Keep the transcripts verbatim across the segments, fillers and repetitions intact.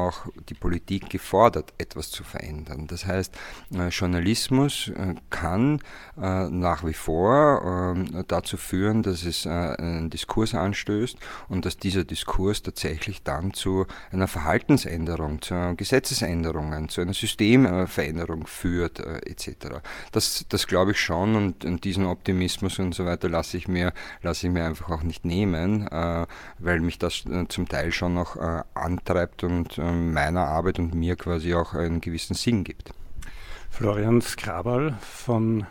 auch die Politik gefordert, etwas zu verändern. Das heißt, äh, Journalismus äh, kann äh, nach wie vor äh, dazu führen, dass es äh, einen Diskurs anstößt und dass dieser Diskurs tatsächlich dann zu einer Verhaltensänderung, zu Gesetzesänderungen, zu einer Systemveränderung führt, äh, et cetera. Das, das glaube ich schon, und, und diesen Optimismus und so weiter lasse ich mir, lasse ich mir einfach auch nicht nehmen, äh, weil mich das äh, zum Teil schon noch äh, antreibt und äh, meiner Arbeit und mir quasi auch einen gewissen Sinn gibt. Florian Skrabal von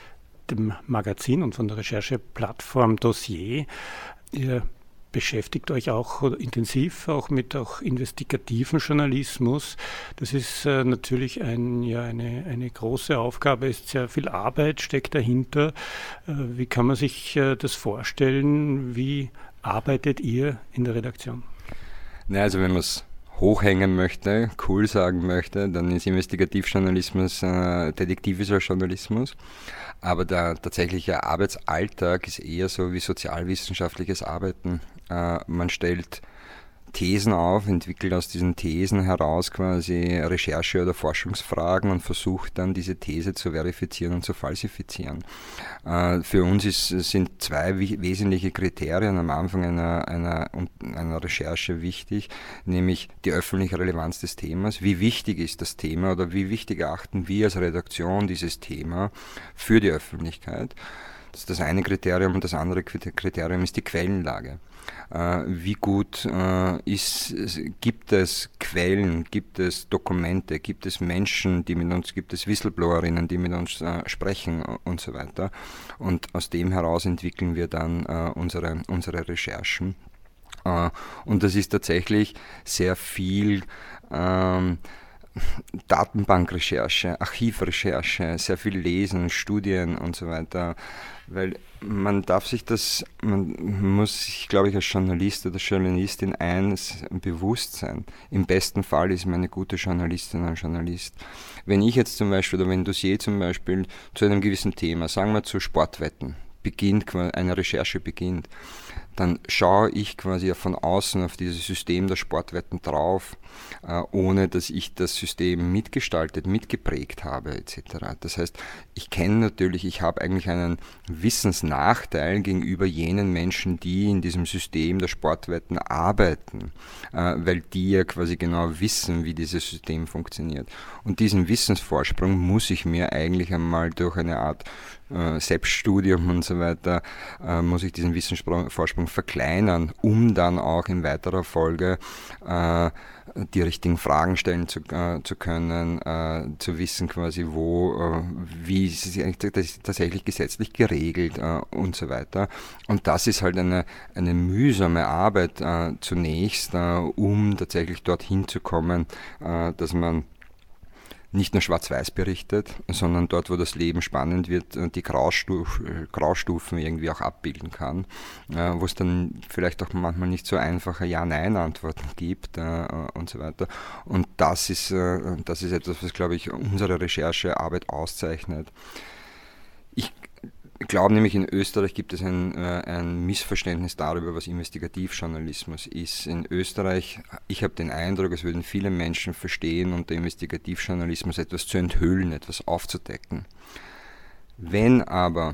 dem Magazin und von der Rechercheplattform Dossier. Ihr beschäftigt euch auch intensiv auch mit auch investigativen Journalismus. Das ist äh, natürlich ein, ja, eine, eine große Aufgabe, ist sehr viel Arbeit steckt dahinter. Äh, wie kann man sich äh, das vorstellen? Wie arbeitet ihr in der Redaktion? Na, also wenn man es hochhängen möchte, cool sagen möchte, dann ist Investigativjournalismus äh, detektivischer Journalismus. Aber der tatsächliche Arbeitsalltag ist eher so wie sozialwissenschaftliches Arbeiten. Äh, man stellt Thesen auf, entwickelt aus diesen Thesen heraus quasi Recherche- oder Forschungsfragen und versucht dann diese These zu verifizieren und zu falsifizieren. Äh, für uns ist, sind zwei w- wesentliche Kriterien am Anfang einer, einer, einer Recherche wichtig, nämlich die öffentliche Relevanz des Themas. Wie wichtig ist das Thema oder wie wichtig erachten wir als Redaktion dieses Thema für die Öffentlichkeit? Das ist das eine Kriterium, und das andere Kriterium ist die Quellenlage. Äh, wie gut äh, ist, gibt es Quellen, gibt es Dokumente, gibt es Menschen, die mit uns, gibt es Whistleblowerinnen, die mit uns äh, sprechen und so weiter. Und aus dem heraus entwickeln wir dann äh, unsere, unsere Recherchen. Äh, und das ist tatsächlich sehr viel ähm, Datenbankrecherche, Archivrecherche, sehr viel Lesen, Studien und so weiter, weil man darf sich das, man muss sich, glaube ich, als Journalist oder Journalistin eines bewusst sein. Im besten Fall ist man eine gute Journalistin oder ein Journalist. Wenn ich jetzt zum Beispiel, oder wenn Dossier zum Beispiel zu einem gewissen Thema, sagen wir zu Sportwetten, beginnt, eine Recherche beginnt, dann schaue ich quasi von außen auf dieses System der Sportwetten drauf, äh, ohne dass ich das System mitgestaltet, mitgeprägt habe et cetera. Das heißt, ich kenne natürlich, ich habe eigentlich einen Wissensnachteil gegenüber jenen Menschen, die in diesem System der Sportwetten arbeiten, äh, weil die ja quasi genau wissen, wie dieses System funktioniert. Und diesen Wissensvorsprung muss ich mir eigentlich einmal durch eine Art äh, Selbststudium und so weiter, äh, muss ich diesen Wissensvorsprung verkleinern, um dann auch in weiterer Folge äh, die richtigen Fragen stellen zu, äh, zu können, äh, zu wissen quasi, wo, äh, wie ist es tatsächlich gesetzlich geregelt äh, und so weiter. Und das ist halt eine, eine mühsame Arbeit äh, zunächst, äh, um tatsächlich dorthin zu kommen, äh, dass man nicht nur schwarz-weiß berichtet, sondern dort, wo das Leben spannend wird, die Graustuf, Graustufen irgendwie auch abbilden kann, äh, wo es dann vielleicht auch manchmal nicht so einfache Ja-Nein-Antworten gibt äh, und so weiter. Und das ist, äh, das ist etwas, was, glaube ich, unsere Recherchearbeit auszeichnet. Ich Ich glaube nämlich, in Österreich gibt es ein, äh, ein Missverständnis darüber, was Investigativjournalismus ist. In Österreich, ich habe den Eindruck, es würden viele Menschen verstehen, unter Investigativjournalismus etwas zu enthüllen, etwas aufzudecken. Wenn aber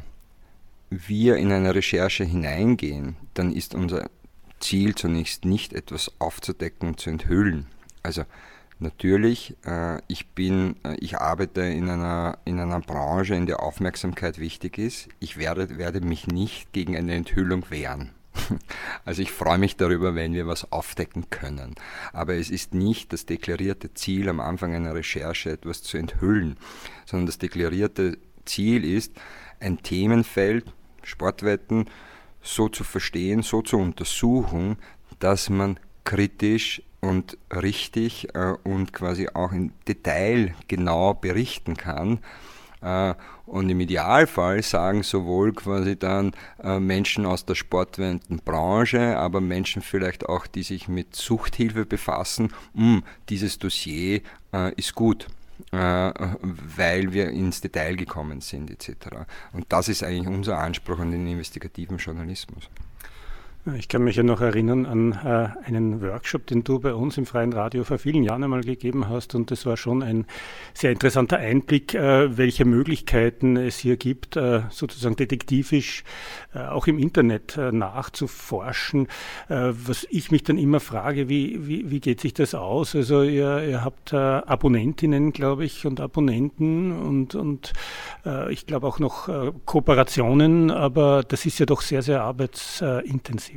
wir in eine Recherche hineingehen, dann ist unser Ziel zunächst nicht, etwas aufzudecken und zu enthüllen. Also natürlich, äh, ich bin, äh, ich arbeite in einer, in einer Branche, in der Aufmerksamkeit wichtig ist. Ich werde, werde mich nicht gegen eine Enthüllung wehren. Also ich freue mich darüber, wenn wir was aufdecken können. Aber es ist nicht das deklarierte Ziel, am Anfang einer Recherche etwas zu enthüllen, sondern das deklarierte Ziel ist, ein Themenfeld, Sportwetten, so zu verstehen, so zu untersuchen, dass man kritisch und richtig äh, und quasi auch im Detail genau berichten kann. Äh, und im Idealfall sagen sowohl quasi dann äh, Menschen aus der Sportwettenbranche, aber Menschen vielleicht auch, die sich mit Suchthilfe befassen, mh, dieses Dossier äh, ist gut, äh, weil wir ins Detail gekommen sind et cetera. Und das ist eigentlich unser Anspruch an den investigativen Journalismus. Ich kann mich ja noch erinnern an äh, einen Workshop, den du bei uns im Freien Radio vor vielen Jahren einmal gegeben hast, und das war schon ein sehr interessanter Einblick, äh, welche Möglichkeiten es hier gibt, äh, sozusagen detektivisch äh, auch im Internet äh, nachzuforschen. Äh, was ich mich dann immer frage, wie, wie, wie geht sich das aus? Also ihr, ihr habt äh, Abonnentinnen, glaube ich, und Abonnenten und, und äh, ich glaube auch noch äh, Kooperationen, aber das ist ja doch sehr, sehr arbeitsintensiv.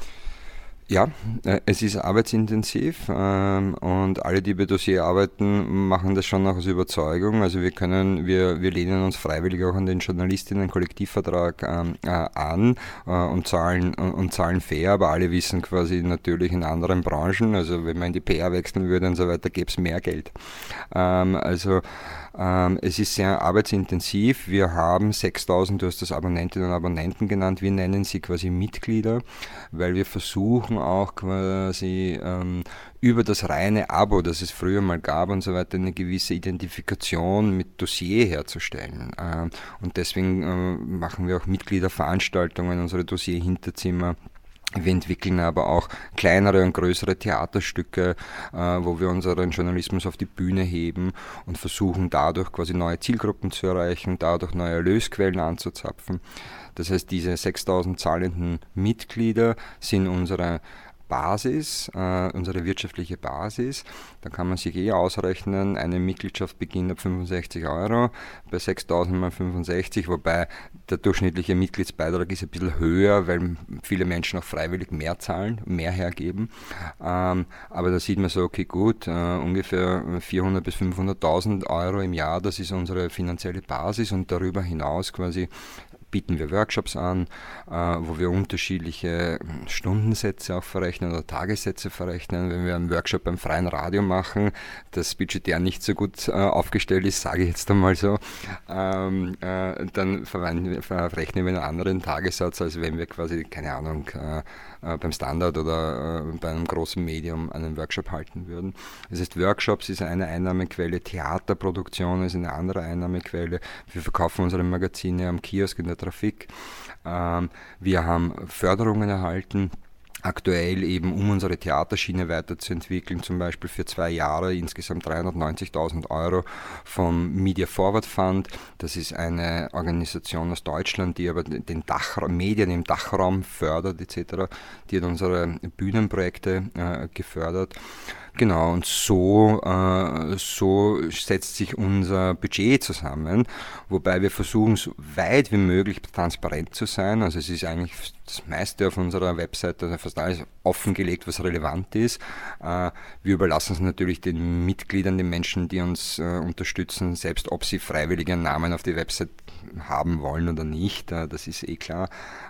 Ja, es ist arbeitsintensiv ähm, und alle, die bei Dossier arbeiten, machen das schon auch aus Überzeugung. Also wir können, wir, wir lehnen uns freiwillig auch an den Journalistinnen-Kollektivvertrag ähm, äh, an äh, und, zahlen, und, und zahlen fair, aber alle wissen quasi natürlich in anderen Branchen, also wenn man in die P R wechseln würde und so weiter, gäbe es mehr Geld. Ähm, also Ähm, es ist sehr arbeitsintensiv. Wir haben sechstausend, du hast das Abonnentinnen und Abonnenten genannt, wir nennen sie quasi Mitglieder, weil wir versuchen auch quasi ähm, über das reine Abo, das es früher mal gab und so weiter, eine gewisse Identifikation mit Dossier herzustellen. Ähm, und deswegen äh, machen wir auch Mitgliederveranstaltungen, unsere Dossier-Hinterzimmer. Wir entwickeln aber auch kleinere und größere Theaterstücke, äh, wo wir unseren Journalismus auf die Bühne heben und versuchen dadurch quasi neue Zielgruppen zu erreichen, dadurch neue Erlösquellen anzuzapfen. Das heißt, diese sechstausend zahlenden Mitglieder sind unsere Basis, äh, unsere wirtschaftliche Basis. Da kann man sich eh ausrechnen, eine Mitgliedschaft beginnt ab fünfundsechzig Euro, bei sechstausend mal fünfundsechzig, wobei der durchschnittliche Mitgliedsbeitrag ist ein bisschen höher, weil viele Menschen auch freiwillig mehr zahlen, mehr hergeben. Ähm, aber da sieht man so, okay gut, äh, ungefähr vierhundert bis fünfhunderttausend Euro im Jahr, das ist unsere finanzielle Basis, und darüber hinaus quasi bieten wir Workshops an, äh, wo wir unterschiedliche Stundensätze auch verrechnen oder Tagessätze verrechnen. Wenn wir einen Workshop beim Freien Radio machen, das budgetär nicht so gut äh, aufgestellt ist, sage ich jetzt einmal so, ähm, äh, dann verrechnen wir einen anderen Tagessatz, als wenn wir quasi, keine Ahnung, äh, äh, beim Standard oder äh, bei einem großen Medium einen Workshop halten würden. Das heißt, Workshops ist eine Einnahmequelle, Theaterproduktion ist eine andere Einnahmequelle. Wir verkaufen unsere Magazine am Kiosk in der Trafik. Ähm, wir haben Förderungen erhalten, aktuell eben, um unsere Theaterschiene weiterzuentwickeln, zum Beispiel für zwei Jahre insgesamt dreihundertneunzigtausend Euro vom Media Forward Fund. Das ist eine Organisation aus Deutschland, die aber den Dach, Medien im Dachraum fördert et cetera. Die hat unsere Bühnenprojekte äh, gefördert. Genau, und so, äh, so setzt sich unser Budget zusammen, wobei wir versuchen, so weit wie möglich transparent zu sein. Also es ist eigentlich das meiste auf unserer Webseite, also fast alles offengelegt, was relevant ist. Äh, wir überlassen es natürlich den Mitgliedern, den Menschen, die uns äh, unterstützen, selbst ob sie freiwillig ihren Namen auf die Website haben wollen oder nicht, äh, das ist eh klar.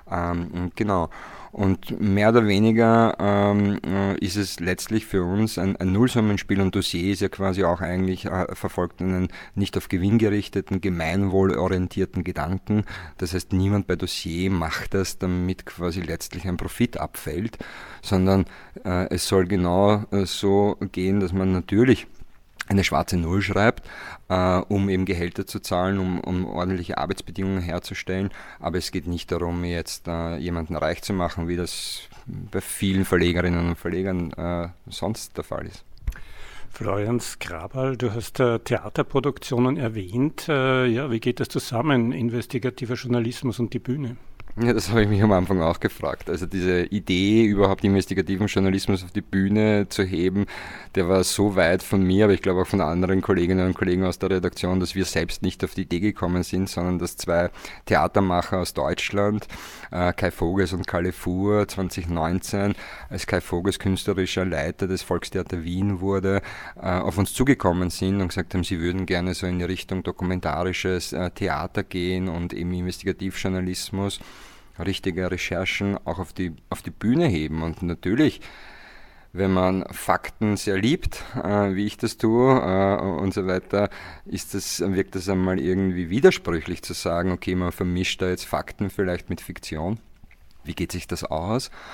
Ähm, genau. Und mehr oder weniger ähm, ist es letztlich für uns ein, ein Nullsummenspiel, und Dossier ist ja quasi auch eigentlich, äh, verfolgt einen nicht auf Gewinn gerichteten, gemeinwohlorientierten Gedanken. Das heißt, niemand bei Dossier macht das, damit quasi letztlich ein Profit abfällt, sondern äh, es soll genau äh, so gehen, dass man natürlich eine schwarze Null schreibt, äh, um eben Gehälter zu zahlen, um, um ordentliche Arbeitsbedingungen herzustellen. Aber es geht nicht darum, jetzt äh, jemanden reich zu machen, wie das bei vielen Verlegerinnen und Verlegern äh, sonst der Fall ist. Florian Skrabal, du hast äh, Theaterproduktionen erwähnt. Äh, ja, wie geht das zusammen, investigativer Journalismus und die Bühne? Ja, das habe ich mich am Anfang auch gefragt. Also diese Idee, überhaupt investigativen Journalismus auf die Bühne zu heben, der war so weit von mir, aber ich glaube auch von anderen Kolleginnen und Kollegen aus der Redaktion, dass wir selbst nicht auf die Idee gekommen sind, sondern dass zwei Theatermacher aus Deutschland, äh, Kai Voges und Kalle Fuhr, zwanzig neunzehn, als Kai Voges künstlerischer Leiter des Volkstheater Wien wurde, äh, auf uns zugekommen sind und gesagt haben, sie würden gerne so in die Richtung dokumentarisches äh, Theater gehen und eben Investigativjournalismus, richtige Recherchen auch auf die, auf die Bühne heben. Und natürlich, wenn man Fakten sehr liebt, äh, wie ich das tue äh, und so weiter, ist das, wirkt das einmal irgendwie widersprüchlich zu sagen, okay, man vermischt da jetzt Fakten vielleicht mit Fiktion. Wie geht sich das aus?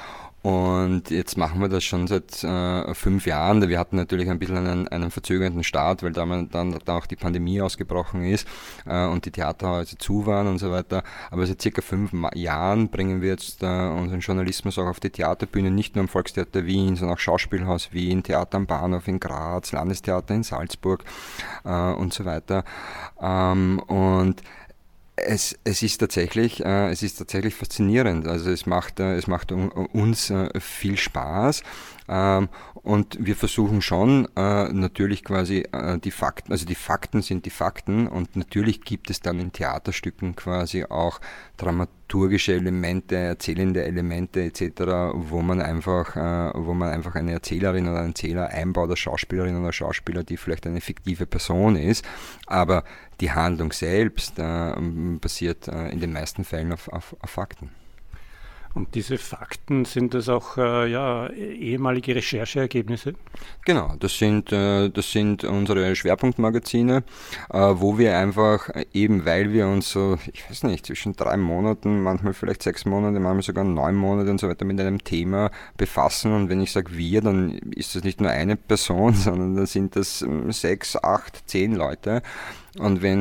Und jetzt machen wir das schon seit äh, fünf Jahren. Wir hatten natürlich ein bisschen einen, einen verzögernden Start, weil da man, dann da auch die Pandemie ausgebrochen ist äh, und die Theaterhäuser zu waren und so weiter. Aber seit circa fünf Ma- Jahren bringen wir jetzt äh, unseren Journalismus auch auf die Theaterbühne, nicht nur am Volkstheater Wien, sondern auch Schauspielhaus Wien, Theater am Bahnhof in Graz, Landestheater in Salzburg äh, und so weiter. Ähm, und Es, es ist tatsächlich, äh, es ist tatsächlich faszinierend. Also es macht, äh, es macht un, uns äh, viel Spaß. Ähm, und wir versuchen schon äh, natürlich quasi äh, die Fakten, also die Fakten sind die Fakten und natürlich gibt es dann in Theaterstücken quasi auch dramaturgische Elemente, erzählende Elemente et cetera, wo man einfach, äh, wo man einfach eine Erzählerin oder einen Erzähler einbaut, eine Schauspielerin oder Schauspieler, die vielleicht eine fiktive Person ist, aber die Handlung selbst äh, basiert äh, in den meisten Fällen auf, auf, auf Fakten. Und diese Fakten, sind das auch äh, ja, ehemalige Rechercheergebnisse? Genau, das sind, äh, das sind unsere Schwerpunktmagazine, äh, wo wir einfach, eben weil wir uns so, ich weiß nicht, zwischen drei Monaten, manchmal vielleicht sechs Monate, manchmal sogar neun Monate und so weiter mit einem Thema befassen. Und wenn ich sage wir, dann ist das nicht nur eine Person, sondern dann sind das ähm, sechs, acht, zehn Leute. Und wenn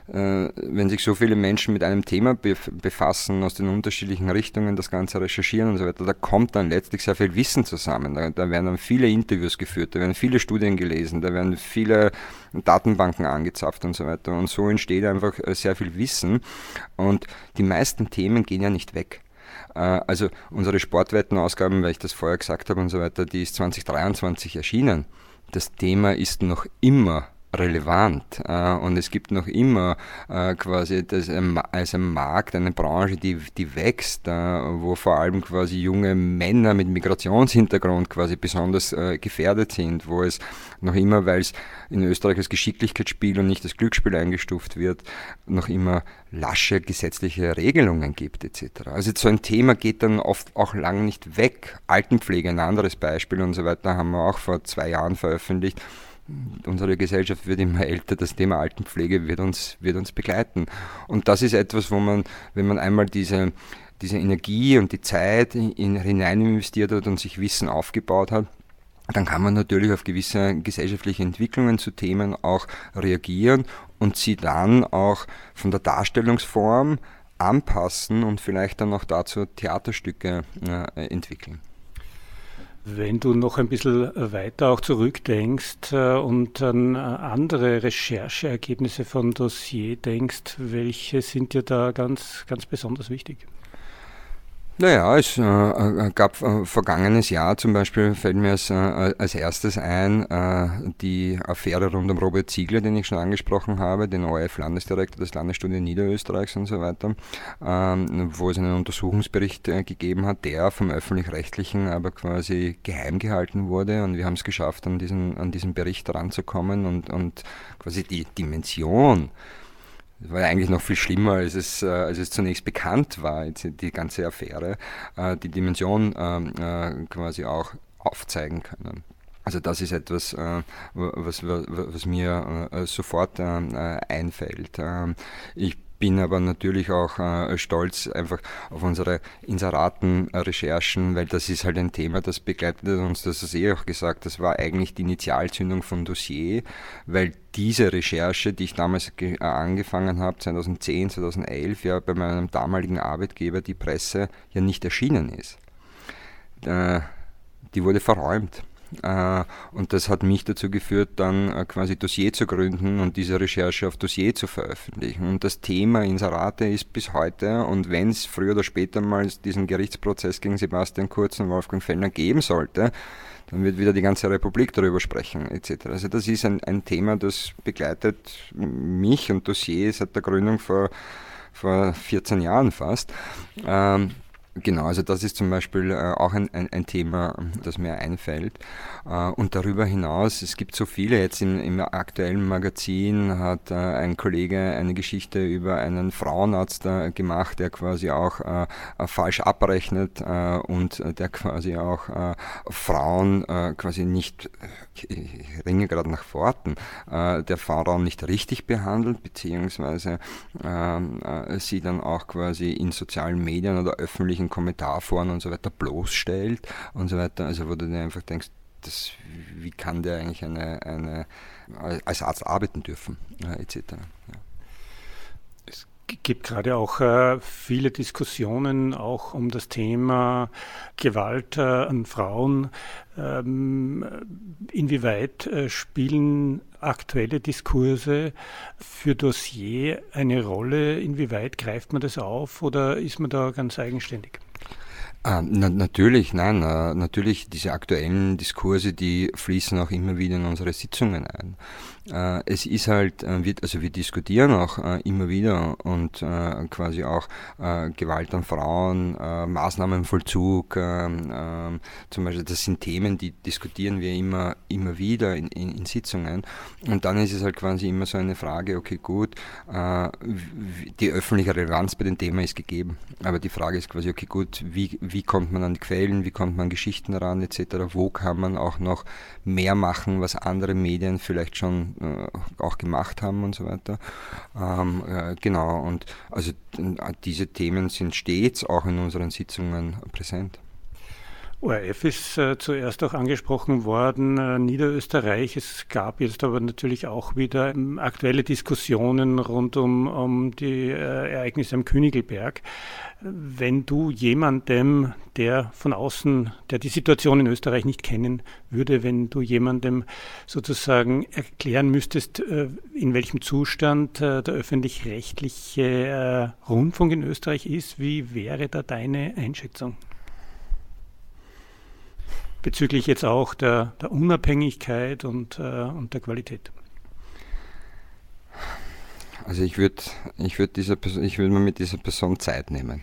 wenn sich so viele Menschen mit einem Thema befassen, aus den unterschiedlichen Richtungen das Ganze recherchieren und so weiter, da kommt dann letztlich sehr viel Wissen zusammen. Da, da werden dann viele Interviews geführt, da werden viele Studien gelesen, da werden viele Datenbanken angezapft und so weiter. Und so entsteht einfach sehr viel Wissen. Und die meisten Themen gehen ja nicht weg. Also unsere Sportwettenausgaben, weil ich das vorher gesagt habe und so weiter, die ist zwanzig dreiundzwanzig erschienen. Das Thema ist noch immer relevant äh, und es gibt noch immer äh, quasi das, ähm, als ein Markt, eine Branche, die, die wächst, äh, wo vor allem quasi junge Männer mit Migrationshintergrund quasi besonders äh, gefährdet sind, wo es noch immer, weil es in Österreich als Geschicklichkeitsspiel und nicht als Glücksspiel eingestuft wird, noch immer lasche gesetzliche Regelungen gibt et cetera. Also so ein Thema geht dann oft auch lang nicht weg. Altenpflege, ein anderes Beispiel und so weiter, haben wir auch vor zwei Jahren veröffentlicht. Unsere Gesellschaft wird immer älter, das Thema Altenpflege wird uns, wird uns begleiten. Und das ist etwas, wo man, wenn man einmal diese, diese Energie und die Zeit in, hinein investiert hat und sich Wissen aufgebaut hat, dann kann man natürlich auf gewisse gesellschaftliche Entwicklungen zu Themen auch reagieren und sie dann auch von der Darstellungsform anpassen und vielleicht dann auch dazu Theaterstücke äh, entwickeln. Wenn du noch ein bisschen weiter auch zurückdenkst äh, und an andere Rechercheergebnisse von Dossier denkst, welche sind dir da ganz, ganz besonders wichtig? Naja, es äh, gab äh, vergangenes Jahr zum Beispiel, fällt mir als, äh, als erstes ein, äh, die Affäre rund um Robert Ziegler, den ich schon angesprochen habe, den O R F-Landesdirektor des Landesstudien Niederösterreichs und so weiter, ähm, wo es einen Untersuchungsbericht äh, gegeben hat, der vom Öffentlich-Rechtlichen aber quasi geheim gehalten wurde, und wir haben es geschafft, an diesen, an diesen Bericht ranzukommen und, und quasi die Dimension. Das war ja eigentlich noch viel schlimmer, als es, äh, als es zunächst bekannt war, jetzt die ganze Affäre, äh, die Dimension äh, quasi auch aufzeigen können. Also das ist etwas, äh, was, was, was mir äh, sofort äh, einfällt. Ähm, ich bin aber natürlich auch äh, stolz einfach auf unsere Inseraten-Recherchen, weil das ist halt ein Thema, das begleitet uns, das hast du eh auch gesagt, das war eigentlich die Initialzündung vom Dossier, weil diese Recherche, die ich damals ge- äh, angefangen habe, zwanzig zehn, zwanzig elf, ja bei meinem damaligen Arbeitgeber, die Presse, ja nicht erschienen ist. Äh, die wurde verräumt. Uh, und das hat mich dazu geführt, dann uh, quasi Dossier zu gründen und diese Recherche auf Dossier zu veröffentlichen. Und das Thema Inserate ist bis heute, und wenn es früher oder später mal diesen Gerichtsprozess gegen Sebastian Kurz und Wolfgang Fellner geben sollte, dann wird wieder die ganze Republik darüber sprechen et cetera. Also das ist ein, ein Thema, das begleitet mich und Dossier seit der Gründung vor, vor vierzehn Jahren fast. Um, Genau, also das ist zum Beispiel äh, auch ein, ein, ein Thema, das mir einfällt. Äh, und darüber hinaus, es gibt so viele, jetzt im, im aktuellen Magazin hat äh, ein Kollege eine Geschichte über einen Frauenarzt äh, gemacht, der quasi auch äh, falsch abrechnet äh, und der quasi auch äh, Frauen äh, quasi nicht, ich ringe gerade nach Worten, äh, der Frauen nicht richtig behandelt, beziehungsweise äh, äh, sie dann auch quasi in sozialen Medien oder öffentlichen in Kommentarforen und so weiter bloßstellt und so weiter, also wo du dir einfach denkst, das, wie kann der eigentlich eine, eine, als Arzt arbeiten dürfen, äh, et cetera. Ja. Es gibt gerade auch äh, viele Diskussionen auch um das Thema Gewalt äh, an Frauen. Ähm, inwieweit äh, spielen aktuelle Diskurse für Dossier eine Rolle? Inwieweit greift man das auf oder ist man da ganz eigenständig? Ah, na, natürlich, nein, na, natürlich diese aktuellen Diskurse, die fließen auch immer wieder in unsere Sitzungen ein. Äh, es ist halt, äh, wir, also wir diskutieren auch äh, immer wieder und äh, quasi auch äh, Gewalt an Frauen, äh, Maßnahmenvollzug, äh, äh, zum Beispiel, das sind Themen, die diskutieren wir immer, immer wieder in, in, in Sitzungen. Und dann ist es halt quasi immer so eine Frage, okay, gut, äh, die öffentliche Relevanz bei dem Thema ist gegeben, aber die Frage ist quasi, okay, gut, wie, wie kommt man an die Quellen, wie kommt man an Geschichten ran, et cetera. Wo kann man auch noch mehr machen, was andere Medien vielleicht schon äh, auch gemacht haben und so weiter. Ähm, äh, genau, und also äh, diese Themen sind stets auch in unseren Sitzungen präsent. O R F ist äh, zuerst auch angesprochen worden, äh, Niederösterreich. Es gab jetzt aber natürlich auch wieder ähm, aktuelle Diskussionen rund um, um die äh, Ereignisse am Königelberg. Wenn du jemandem, der von außen, der die Situation in Österreich nicht kennen würde, wenn du jemandem sozusagen erklären müsstest, äh, in welchem Zustand äh, der öffentlich-rechtliche äh, Rundfunk in Österreich ist, wie wäre da deine Einschätzung? Bezüglich jetzt auch der, der Unabhängigkeit und, äh, und der Qualität. Also ich würde ich würd dieser Person, ich würde mir mit dieser Person Zeit nehmen.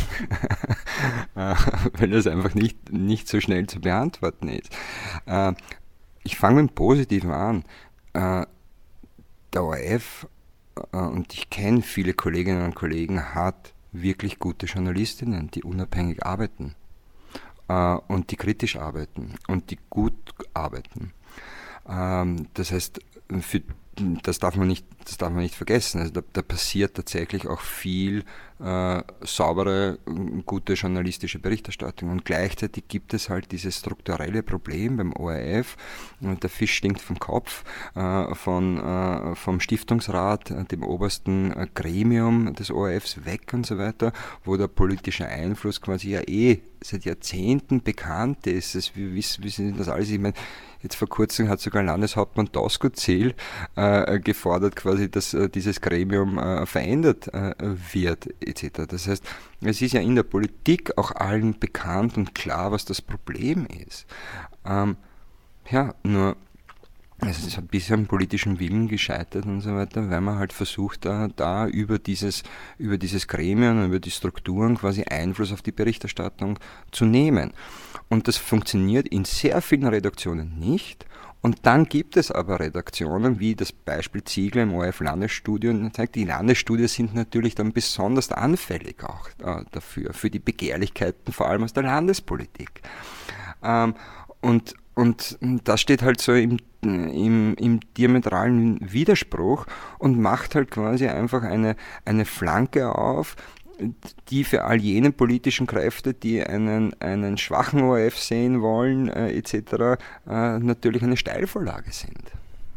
Weil das einfach nicht, nicht so schnell zu beantworten ist. Äh, ich fange mit dem Positiven an. Äh, der O R F, äh, und ich kenne viele Kolleginnen und Kollegen, hat wirklich gute Journalistinnen, die unabhängig arbeiten. Und die kritisch arbeiten und die gut arbeiten. Ähm, das heißt, für, das, darf man nicht, das darf man nicht vergessen. Also da, da passiert tatsächlich auch viel äh, saubere, gute journalistische Berichterstattung. Und gleichzeitig gibt es halt dieses strukturelle Problem beim O R F. Und der Fisch stinkt vom Kopf, äh, von, äh, vom Stiftungsrat, äh, dem obersten äh, Gremium des O R Fs weg und so weiter, wo der politische Einfluss quasi ja eh seit Jahrzehnten bekannt ist. Das, wir wissen, wissen das alles. Ich meine, jetzt vor kurzem hat sogar Landeshauptmann Doskozil äh, gefordert, quasi, dass äh, dieses Gremium äh, verändert äh, wird, et cetera. Das heißt, es ist ja in der Politik auch allen bekannt und klar, was das Problem ist. Ähm, ja, nur es ist ein bisschen am politischen Willen gescheitert und so weiter, weil man halt versucht, da, da über dieses, über dieses Gremium, über die Strukturen quasi Einfluss auf die Berichterstattung zu nehmen. Und das funktioniert in sehr vielen Redaktionen nicht. Und dann gibt es aber Redaktionen, wie das Beispiel Ziegler im O R F-Landesstudio zeigt. Die Landesstudien sind natürlich dann besonders anfällig auch äh, dafür, für die Begehrlichkeiten, vor allem aus der Landespolitik. Ähm, und Und das steht halt so im, im, im diametralen Widerspruch und macht halt quasi einfach eine, eine Flanke auf, die für all jene politischen Kräfte, die einen, einen schwachen O R F sehen wollen, äh, et cetera, äh, natürlich eine Steilvorlage sind.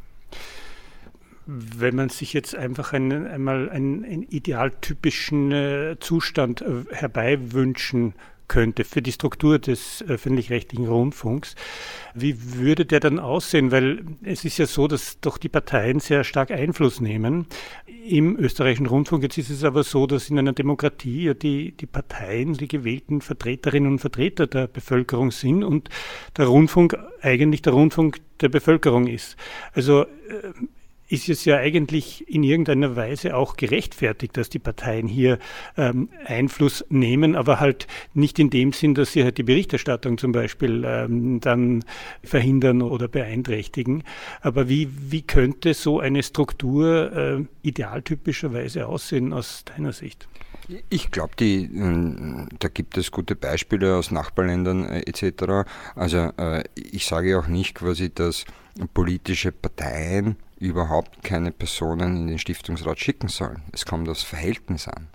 Wenn man sich jetzt einfach einen, einmal einen, einen idealtypischen äh, Zustand äh, herbeiwünschen könnte für die Struktur des öffentlich-rechtlichen Rundfunks. Wie würde der dann aussehen? Weil es ist ja so, dass doch die Parteien sehr stark Einfluss nehmen im österreichischen Rundfunk. Jetzt ist es aber so, dass in einer Demokratie ja die, die Parteien, die gewählten Vertreterinnen und Vertreter der Bevölkerung sind und der Rundfunk eigentlich der Rundfunk der Bevölkerung ist. Also äh, ist es ja eigentlich in irgendeiner Weise auch gerechtfertigt, dass die Parteien hier ähm, Einfluss nehmen, aber halt nicht in dem Sinn, dass sie halt die Berichterstattung zum Beispiel ähm, dann verhindern oder beeinträchtigen. Aber wie, wie könnte so eine Struktur äh, idealtypischerweise aussehen aus deiner Sicht? Ich glaube, da gibt es gute Beispiele aus Nachbarländern äh, et cetera. Also äh, ich sage auch nicht quasi, dass politische Parteien überhaupt keine Personen in den Stiftungsrat schicken sollen. Es kommt aufs Verhältnis an.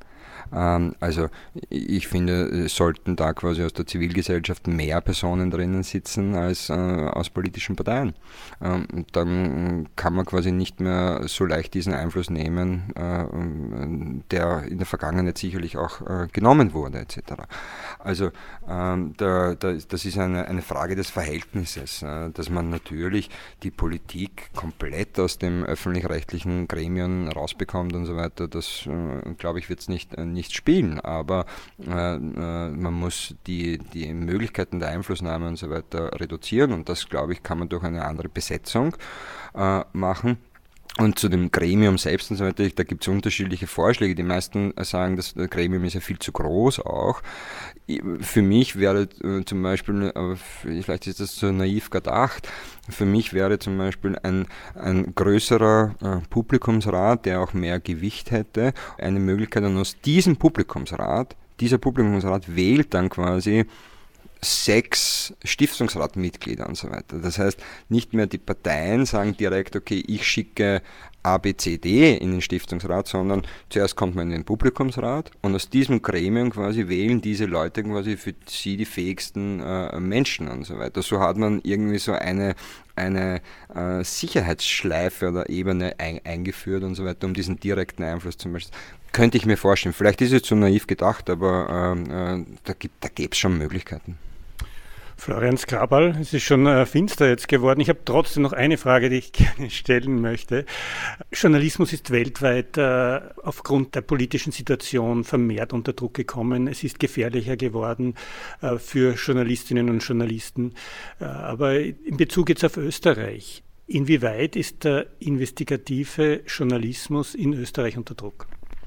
Ähm, also ich finde, es sollten da quasi aus der Zivilgesellschaft mehr Personen drinnen sitzen als äh, aus politischen Parteien. Ähm, dann kann man quasi nicht mehr so leicht diesen Einfluss nehmen, äh, der in der Vergangenheit sicherlich auch äh, genommen wurde, et cetera. Also ähm, da, da, das ist eine, eine Frage des Verhältnisses, äh, dass man natürlich die Politik komplett aus dem öffentlich-rechtlichen Gremien rausbekommt und so weiter. Das, äh, glaube ich, wird es nicht, äh, nicht spielen, aber äh, äh, man muss die, die Möglichkeiten der Einflussnahme und so weiter reduzieren und das, glaube ich, kann man durch eine andere Besetzung äh, machen. Und zu dem Gremium selbst und so weiter, da gibt es unterschiedliche Vorschläge. Die meisten sagen, das Gremium ist ja viel zu groß auch. Für mich wäre äh, zum Beispiel, äh, vielleicht ist das so naiv gedacht, für mich wäre zum Beispiel ein, ein größerer äh, Publikumsrat, der auch mehr Gewicht hätte, eine Möglichkeit, und aus diesem Publikumsrat, dieser Publikumsrat wählt dann quasi sechs Stiftungsratmitglieder und so weiter. Das heißt, nicht mehr die Parteien sagen direkt, okay, ich schicke A, B, C, D in den Stiftungsrat, sondern zuerst kommt man in den Publikumsrat und aus diesem Gremium quasi wählen diese Leute quasi für sie die fähigsten äh, Menschen und so weiter. So hat man irgendwie so eine, eine äh, Sicherheitsschleife oder Ebene ein, eingeführt und so weiter, um diesen direkten Einfluss zum Beispiel. Könnte ich mir vorstellen. Vielleicht ist es zu naiv gedacht, aber äh, da, gibt, da gäbe es schon Möglichkeiten. Florian Skrabal, es ist schon äh, finster jetzt geworden. Ich habe trotzdem noch eine Frage, die ich gerne stellen möchte. Journalismus ist weltweit äh, aufgrund der politischen Situation vermehrt unter Druck gekommen. Es ist gefährlicher geworden äh, für Journalistinnen und Journalisten. Äh, aber in Bezug jetzt auf Österreich, inwieweit ist der investigative Journalismus in Österreich unter Druck?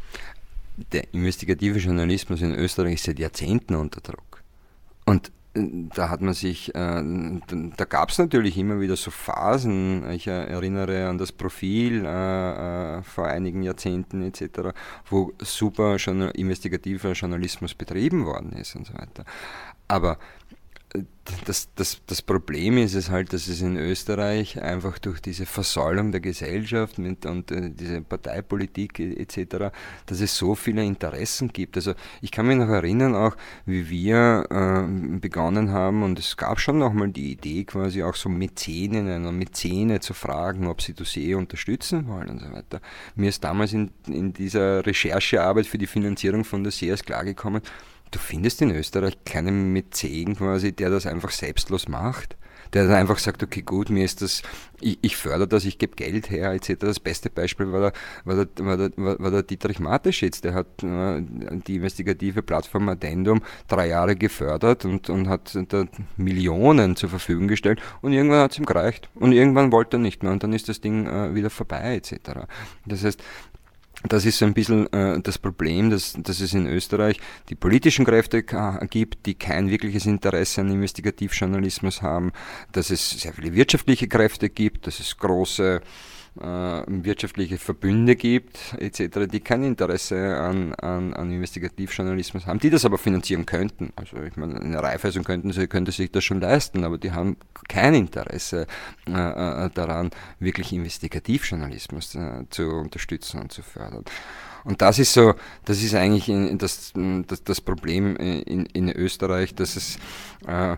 Der investigative Journalismus in Österreich ist seit Jahrzehnten unter Druck. Und da hat man sich, äh, da gab es natürlich immer wieder so Phasen, ich erinnere an das Profil äh, äh, vor einigen Jahrzehnten et cetera, wo super journal- investigativer Journalismus betrieben worden ist und so weiter. Aber Das, das, das Problem ist es halt, dass es in Österreich einfach durch diese Versäulung der Gesellschaft mit, und äh, diese Parteipolitik et cetera, dass es so viele Interessen gibt. Also ich kann mich noch erinnern, auch wie wir äh, begonnen haben, und es gab schon nochmal die Idee, quasi auch so Mäzeninnen und Mäzene zu fragen, ob sie Dossier unterstützen wollen und so weiter. Mir ist damals in, in dieser Recherchearbeit für die Finanzierung von Dossiers klargekommen, du findest in Österreich keinen Mäzen quasi, der das einfach selbstlos macht, der dann einfach sagt, okay gut, mir ist das, ich, ich fördere das, ich gebe Geld her et cetera. Das beste Beispiel war der, war der, war der, war der Dietrich Mateschitz, der hat äh, die investigative Plattform Addendum drei Jahre gefördert und, und hat da Millionen zur Verfügung gestellt und irgendwann hat es ihm gereicht und irgendwann wollte er nicht mehr und dann ist das Ding äh, wieder vorbei et cetera. Das heißt, das ist so ein bisschen äh, das Problem, dass, dass es in Österreich die politischen Kräfte äh, gibt, die kein wirkliches Interesse an Investigativjournalismus haben, dass es sehr viele wirtschaftliche Kräfte gibt, dass es große äh, wirtschaftliche Verbünde gibt, et cetera, die kein Interesse an, an, an Investigativjournalismus haben, die das aber finanzieren könnten. Also ich meine, eine Raiffeisen könnten sie, könnte sich das schon leisten, aber die haben kein Interesse äh, daran, wirklich Investigativjournalismus äh, zu unterstützen und zu fördern. Und das ist so, das ist eigentlich in, das, das, das Problem in, in Österreich, dass es äh,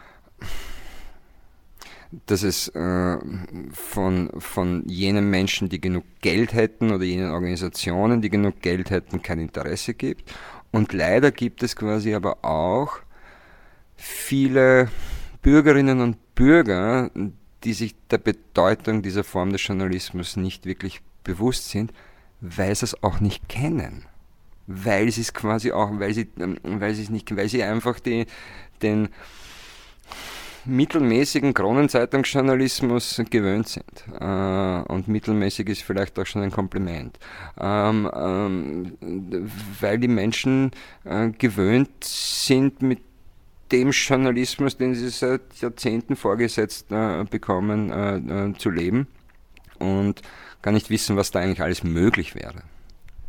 dass es äh, von, von jenen Menschen, die genug Geld hätten oder jenen Organisationen, die genug Geld hätten, kein Interesse gibt. Und leider gibt es quasi aber auch viele Bürgerinnen und Bürger, die sich der Bedeutung dieser Form des Journalismus nicht wirklich bewusst sind, weil sie es auch nicht kennen. Weil sie es quasi auch, weil sie, weil sie es nicht, weil sie einfach die, den mittelmäßigen Kronenzeitungsjournalismus gewöhnt sind. Äh, und mittelmäßig ist vielleicht auch schon ein Kompliment. Ähm, ähm, weil die Menschen äh, gewöhnt sind, mit dem Journalismus, den sie seit Jahrzehnten vorgesetzt äh, bekommen, äh, äh, zu leben und gar nicht wissen, was da eigentlich alles möglich wäre.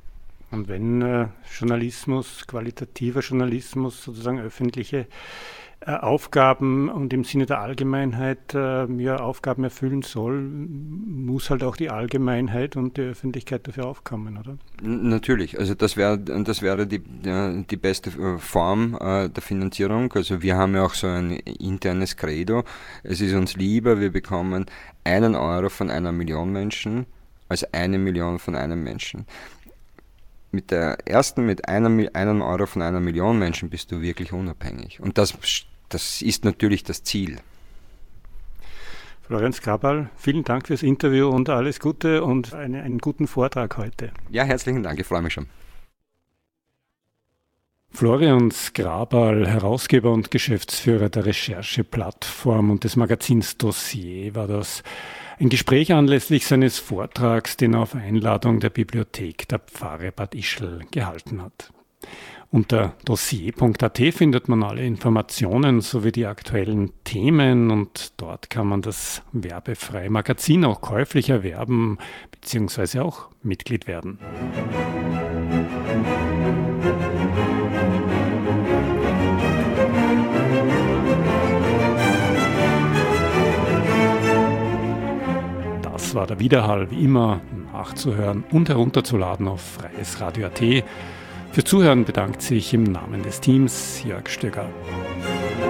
Und wenn äh, Journalismus, qualitativer Journalismus, sozusagen öffentliche Aufgaben und im Sinne der Allgemeinheit äh, ja, Aufgaben erfüllen soll, muss halt auch die Allgemeinheit und die Öffentlichkeit dafür aufkommen, oder? Natürlich, also das wäre das wäre die, die beste Form äh, der Finanzierung. Also wir haben ja auch so ein internes Credo. Es ist uns lieber, wir bekommen einen Euro von einer Million Menschen als eine Million von einem Menschen. Mit der ersten, mit einem, einem Euro von einer Million Menschen bist du wirklich unabhängig. Und das, das ist natürlich das Ziel. Florenz Grabal, vielen Dank fürs Interview und alles Gute und eine, einen guten Vortrag heute. Ja, herzlichen Dank, ich freue mich schon. Florenz Grabal, Herausgeber und Geschäftsführer der Rechercheplattform und des Magazins Dossier, war das. Ein Gespräch anlässlich seines Vortrags, den er auf Einladung der Bibliothek der Pfarre Bad Ischl gehalten hat. Unter dossier punkt a t findet man alle Informationen sowie die aktuellen Themen und dort kann man das werbefreie Magazin auch käuflich erwerben bzw. auch Mitglied werden. Das war der Widerhall, wie immer nachzuhören und herunterzuladen auf freies Radio punkt a t. Für Zuhören bedankt sich im Namen des Teams Jörg Stöger.